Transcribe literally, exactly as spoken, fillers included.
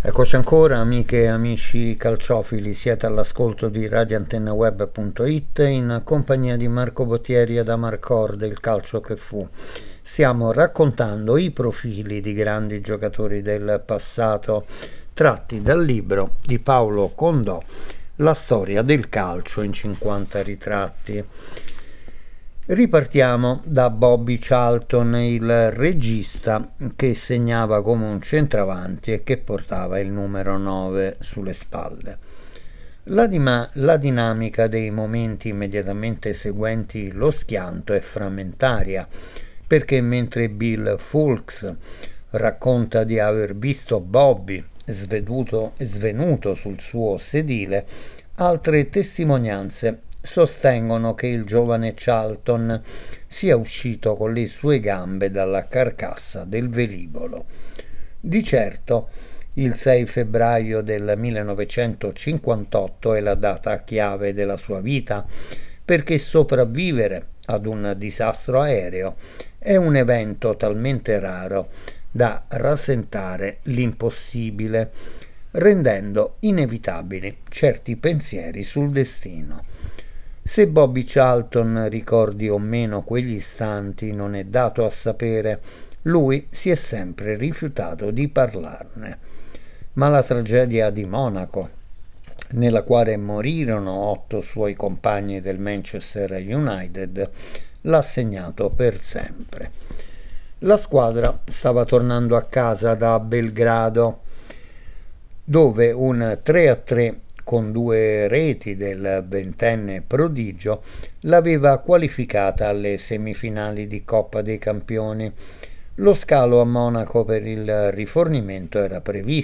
Eccoci ancora, amiche e amici calciofili, siete all'ascolto di radioantennaweb punto it in compagnia di Marco Bottieri ed Amarcord del calcio che fu. Stiamo raccontando i profili di grandi giocatori del passato, tratti dal libro di Paolo Condò, La storia del calcio in cinquanta ritratti. Ripartiamo da Bobby Charlton, il regista che segnava come un centravanti e che portava il numero nove sulle spalle. La, dima- la dinamica dei momenti immediatamente seguenti lo schianto è frammentaria, perché mentre Bill Fulks racconta di aver visto Bobby svenuto, svenuto sul suo sedile, altre testimonianze sostengono che il giovane Charlton sia uscito con le sue gambe dalla carcassa del velivolo. Di certo, il sei febbraio del millenovecentocinquantotto è la data chiave della sua vita, perché sopravvivere ad un disastro aereo è un evento talmente raro da rasentare l'impossibile, rendendo inevitabili certi pensieri sul destino. Se Bobby Charlton ricordi o meno quegli istanti non è dato a sapere, lui si è sempre rifiutato di parlarne. Ma la tragedia di Monaco, nella quale morirono otto suoi compagni del Manchester United, l'ha segnato per sempre. La squadra stava tornando a casa da Belgrado, dove un tre a tre con due reti del ventenne prodigio l'aveva qualificata alle semifinali di Coppa dei Campioni. Lo scalo a Monaco per il rifornimento era previsto